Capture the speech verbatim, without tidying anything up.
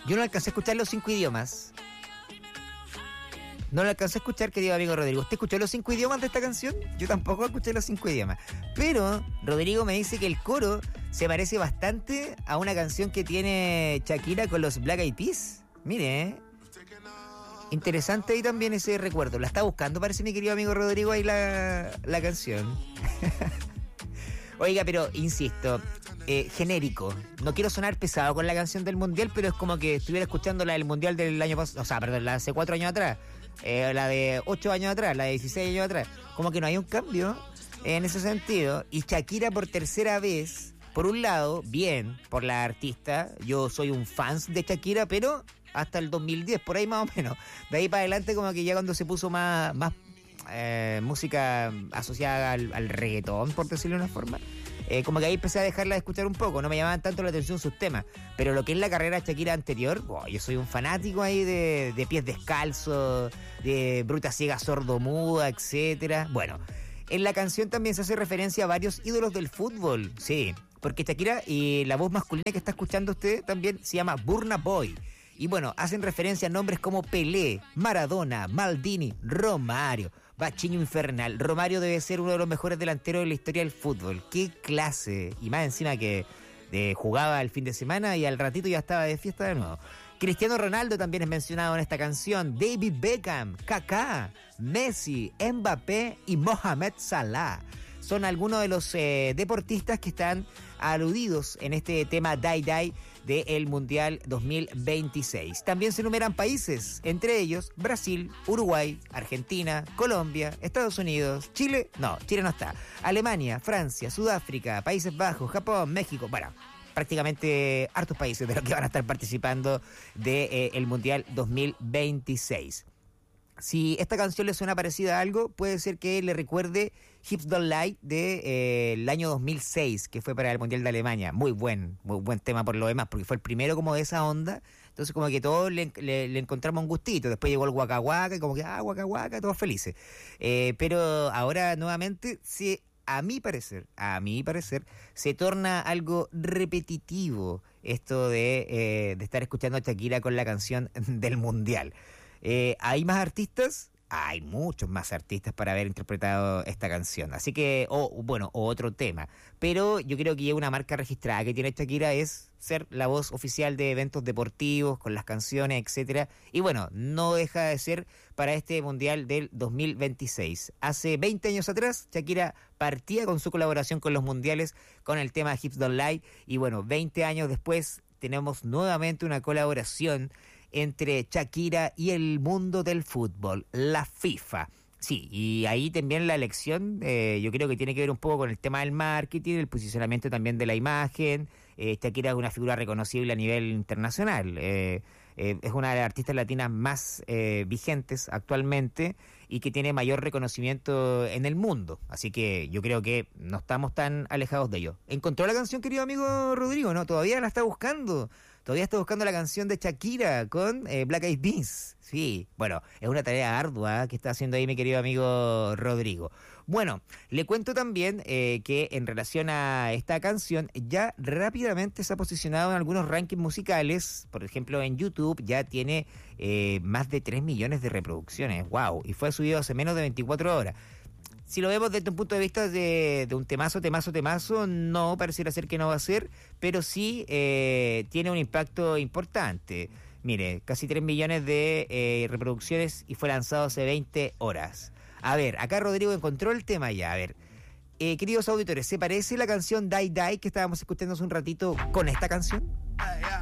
Yo no alcancé a escuchar los cinco idiomas. No lo alcancé a escuchar, querido amigo Rodrigo. ¿Usted escuchó los cinco idiomas de esta canción? Yo tampoco escuché los cinco idiomas. Pero Rodrigo me dice que el coro se parece bastante a una canción que tiene Shakira con los Black Eyed Peas. Mire, ¿eh? Interesante ahí también ese recuerdo. La está buscando, parece, mi querido amigo Rodrigo, ahí la, la canción. Oiga, pero insisto, eh, genérico. No quiero sonar pesado con la canción del Mundial, pero es como que estuviera escuchando la del Mundial del año pasado. O sea, perdón, la de hace cuatro años atrás. Eh, la de ocho años atrás, la de dieciséis años atrás. Como que no hay un cambio en ese sentido. Y Shakira por tercera vez, por un lado, bien por la artista. Yo soy un fan de Shakira, pero hasta el dos mil diez, por ahí más o menos. De ahí para adelante como que ya cuando se puso más, más eh, música asociada al, al reggaetón, por decirlo de una forma, eh, como que ahí empecé a dejarla de escuchar un poco. No me llamaban tanto la atención sus temas. Pero lo que es la carrera Shakira anterior, oh, yo soy un fanático ahí de, de Pies Descalzos, de Bruta Ciega Sordomuda, etcétera. Bueno, en la canción también se hace referencia a varios ídolos del fútbol. Sí, porque Shakira y la voz masculina que está escuchando usted también se llama Burna Boy. Y bueno, hacen referencia a nombres como Pelé, Maradona, Maldini, Romario, Bachiño Infernal. Romario debe ser uno de los mejores delanteros de la historia del fútbol. ¡Qué clase! Y más encima que eh, jugaba el fin de semana y al ratito ya estaba de fiesta de nuevo. Cristiano Ronaldo también es mencionado en esta canción. David Beckham, Kaká, Messi, Mbappé y Mohamed Salah. Son algunos de los eh, deportistas que están aludidos en este tema Die Die del Mundial dos mil veintiséis. También se enumeran países, entre ellos Brasil, Uruguay, Argentina, Colombia, Estados Unidos, Chile, no, Chile no está, Alemania, Francia, Sudáfrica, Países Bajos, Japón, México, bueno, prácticamente hartos países de los que van a estar participando del de, eh, Mundial dos mil veintiséis. Si esta canción le suena parecida a algo, puede ser que le recuerde Hips Don't Lie de eh, el año dos mil seis, que fue para el Mundial de Alemania. Muy buen, muy buen tema por lo demás, porque fue el primero como de esa onda. Entonces como que todos le, le, le encontramos un gustito. Después llegó el Waka Waka, y como que, ah, Waka Waka, todos felices. Eh, pero ahora nuevamente, sí, a mi parecer, a mi parecer, se torna algo repetitivo esto de, eh, de estar escuchando a Shakira con la canción del Mundial. Eh, ¿Hay más artistas? Hay muchos más artistas para haber interpretado esta canción. Así que, o oh, bueno, o otro tema. Pero yo creo que una marca registrada que tiene Shakira es ser la voz oficial de eventos deportivos, con las canciones, etcétera. Y bueno, no deja de ser para este Mundial del dos mil veintiséis. Hace veinte años atrás, Shakira partía con su colaboración con los mundiales con el tema Hips Don't Lie. Y bueno, veinte años después tenemos nuevamente una colaboración entre Shakira y el mundo del fútbol, la FIFA. Sí, y ahí también la elección, eh, yo creo que tiene que ver un poco con el tema del marketing, el posicionamiento también de la imagen. Eh, Shakira es una figura reconocible a nivel internacional. Eh, eh, es una de las artistas latinas más eh, vigentes actualmente y que tiene mayor reconocimiento en el mundo. Así que yo creo que no estamos tan alejados de ello. ¿Encontró la canción, querido amigo Rodrigo? No, todavía la está buscando. Todavía está buscando la canción de Shakira con eh, Black Eyed Peas. Sí, bueno, es una tarea ardua que está haciendo ahí mi querido amigo Rodrigo. Bueno, le cuento también eh, que en relación a esta canción ya rápidamente se ha posicionado en algunos rankings musicales. Por ejemplo, en YouTube ya tiene eh, más de tres millones de reproducciones. ¡Wow! Y fue subido hace menos de veinticuatro horas. Si lo vemos desde un punto de vista de, de un temazo, temazo, temazo, no, pareciera ser que no va a ser, pero sí eh, tiene un impacto importante. Mire, casi tres millones de eh, reproducciones y fue lanzado hace veinte horas. A ver, acá Rodrigo encontró el tema ya. A ver, eh, queridos auditores, ¿se parece la canción Die Die que estábamos escuchando hace un ratito con esta canción?